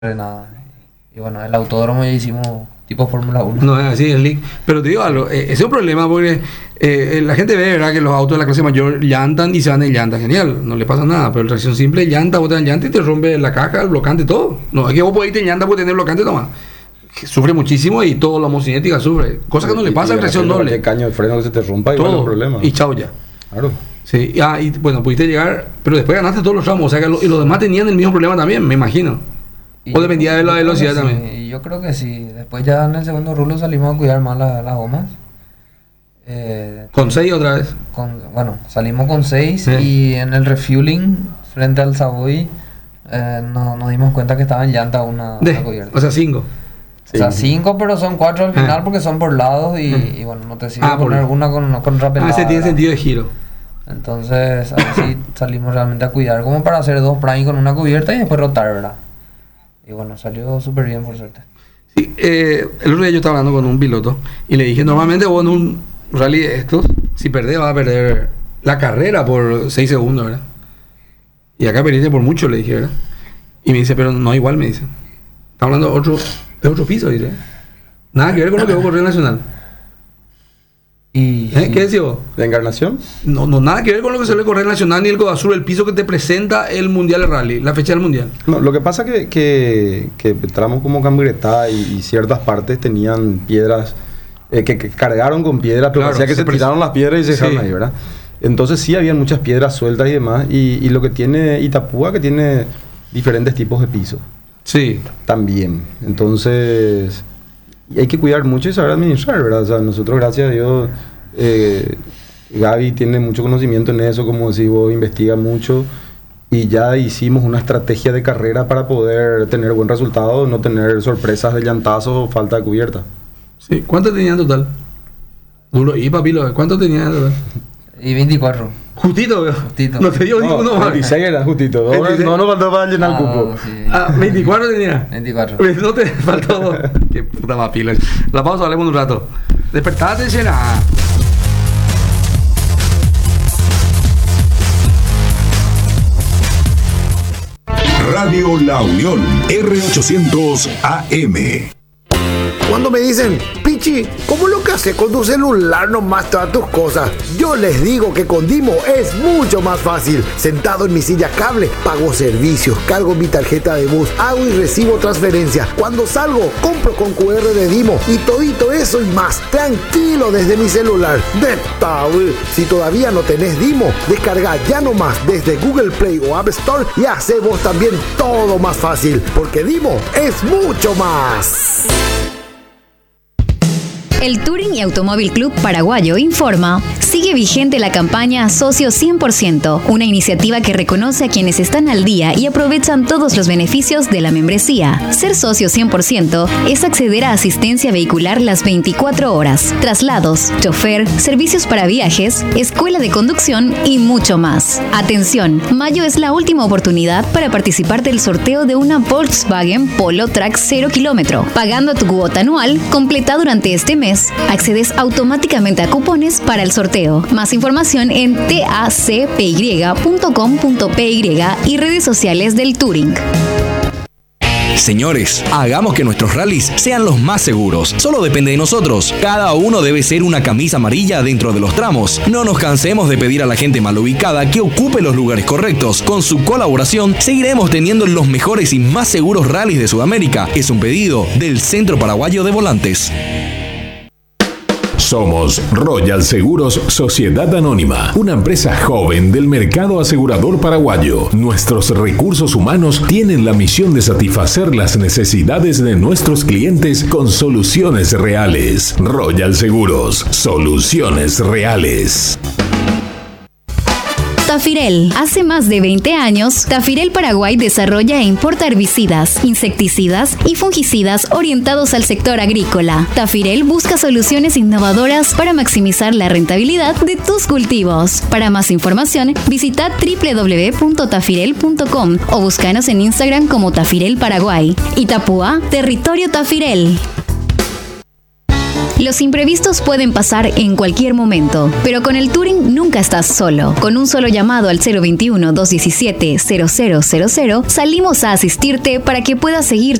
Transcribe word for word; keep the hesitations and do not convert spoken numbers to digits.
nada. Y bueno, el autódromo ya hicimos tipo Fórmula uno. No es así, el league. Pero te digo algo, eh, ese es un problema porque eh, la gente ve, ¿verdad?, que los autos de la clase mayor llantan y se van en llanta. Genial, no le pasa nada. Pero la tracción simple llanta, botan en llanta y te rompe la caja, el blocante, todo. No, es que vos podés irte en llanta por tener blocante, toma. Sufre muchísimo y todo la homocinética sufre. Cosa que no le pasa a la tracción doble. El caño de freno que se te rompa y todo, igual el problema. Y chao ya. Claro. Sí, ah, y bueno, pudiste llegar, pero después ganaste todos los ramos. O sea que lo, y los demás tenían el mismo problema también, me imagino. Y o dependía de la velocidad sí, también. Y yo creo que sí. Después ya en el segundo rulo salimos a cuidar más la- las gomas. Eh, Con seis otra vez. con, bueno, salimos con seis Sí. y en el refueling frente al Savoy eh, no- nos dimos cuenta que estaba en llanta una, De, una cubierta. o sea, cinco. O sea, cinco, pero son cuatro al final Ah. porque son por lados y, Mm. y bueno, no te sirve Ah, por- poner una con, con Ah, rapelada. ese tiene sentido de giro. Entonces, así salimos realmente a cuidar, como para hacer dos prime con una cubierta y después rotar, ¿verdad? Y bueno, salió súper bien, por suerte. Sí, eh, el otro día yo estaba hablando con un piloto y le dije, normalmente vos en un rally de estos, si perdés vas a perder la carrera por seis segundos, ¿verdad? Y acá perdiste por mucho, le dije, ¿verdad? Y me dice, pero no igual, me dice. Está hablando de otro, de otro piso, dice. Nada que ver con lo que vos corrió en Nacional. Y ¿Eh? ¿Qué decís vos? ¿De encarnación? No, no, nada que ver con lo que suele correr en Nacional ni el Codazur, el piso que te presenta el Mundial de Rally, la fecha del Mundial. No, lo que pasa que, que, que tramos como Cambretá y, y ciertas partes tenían piedras eh, que, que cargaron con piedras, pero Claro, hacía que se se pres- tiraron las piedras y se dejaron Sí. ahí, ¿verdad? Entonces sí habían muchas piedras sueltas y demás. Y, y lo que tiene Itapúa, que tiene diferentes tipos de piso Sí. también. Entonces y hay que cuidar mucho y saber administrar, ¿verdad? O sea, nosotros, gracias a Dios, eh, Gaby tiene mucho conocimiento en eso, como decís vos, investiga mucho y ya hicimos una estrategia de carrera para poder tener buen resultado, no tener sorpresas de llantazos o falta de cubierta. Sí. ¿Cuánto tenía en total? Duro. Y papilo, ¿cuánto tenía en total? Y veinticuatro. Justito, veo. Justito. No te dio No, ninguno más. veintiséis era justito, no, veintiséis. no nos faltó para llenar el cupo. sí. Ah, veinticuatro tenía. veinticuatro. Pues no te faltó dos. Qué puta papilo. La pausa, hablemos un rato. Despertate, será. Radio La Unión, R ochocientos A M. Cuando me dicen, Pichi, ¿cómo lo que haces con tu celular nomás todas tus cosas? Yo les digo que con Dimo es mucho más fácil. Sentado en mi silla cable, pago servicios, cargo mi tarjeta de bus, hago y recibo transferencias. Cuando salgo, compro con cu erre de Dimo y todito eso y más. Tranquilo desde mi celular. Neta, güey. Si todavía no tenés Dimo, descarga ya nomás desde Google Play o App Store y hace vos también todo más fácil. Porque Dimo es mucho más. El Touring y Automóvil Club Paraguayo informa, sigue vigente la campaña Socio cien por ciento, una iniciativa que reconoce a quienes están al día y aprovechan todos los beneficios de la membresía. Ser socio cien por ciento es acceder a asistencia vehicular las veinticuatro horas, traslados, chofer, servicios para viajes, escuela de conducción y mucho más. Atención, mayo es la última oportunidad para participar del sorteo de una Volkswagen Polo Track cero kilómetro. Pagando tu cuota anual, completa durante este mes, accedes automáticamente a cupones para el sorteo. Más información en tacpy punto com punto py y redes sociales del Touring. Señores, hagamos que nuestros rallies sean los más seguros. Solo depende de nosotros. Cada uno debe ser una camisa amarilla dentro de los tramos. No nos cansemos de pedir a la gente mal ubicada que ocupe los lugares correctos. Con su colaboración, seguiremos teniendo los mejores y más seguros rallies de Sudamérica. Es un pedido del Centro Paraguayo de Volantes. Somos Royal Seguros Sociedad Anónima, una empresa joven del mercado asegurador paraguayo. Nuestros recursos humanos tienen la misión de satisfacer las necesidades de nuestros clientes con soluciones reales. Royal Seguros, soluciones reales. Tafirel. Hace más de veinte años, Tafirel Paraguay desarrolla e importa herbicidas, insecticidas y fungicidas orientados al sector agrícola. Tafirel busca soluciones innovadoras para maximizar la rentabilidad de tus cultivos. Para más información, visita doble u doble u doble u punto tafirel punto com o búscanos en Instagram como Tafirel Paraguay. Itapúa, territorio Tafirel. Los imprevistos pueden pasar en cualquier momento, pero con el Touring nunca estás solo. Con un solo llamado al cero veintiuno, doscientos diecisiete, cero cero cero cero salimos a asistirte para que puedas seguir